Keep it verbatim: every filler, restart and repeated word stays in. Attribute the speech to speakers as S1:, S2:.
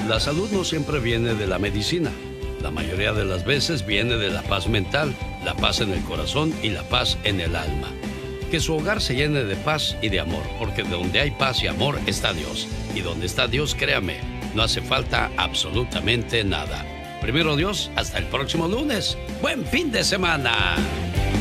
S1: La salud no siempre viene de la medicina. La mayoría de las veces viene de la paz mental, la paz en el corazón y la paz en el alma. Que su hogar se llene de paz y de amor, porque donde hay paz y amor está Dios. Y donde está Dios, créame, no hace falta absolutamente nada. Primero Dios, hasta el próximo lunes. ¡Buen fin de semana!